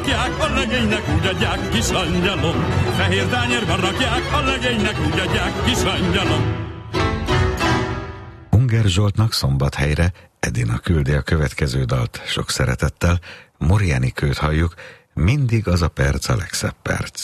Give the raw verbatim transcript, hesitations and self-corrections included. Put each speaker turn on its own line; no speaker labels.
rakják, a legénynek úgy adják, kis angyalom. Fehér tányérban rakják, a legénynek úgy adják, kis angyalom.
Unger Zsoltnak Szombathelyre Edina küldi a következő dalt sok szeretettel. Mori Enikőt halljuk, mindig az a perc a legszebb perc.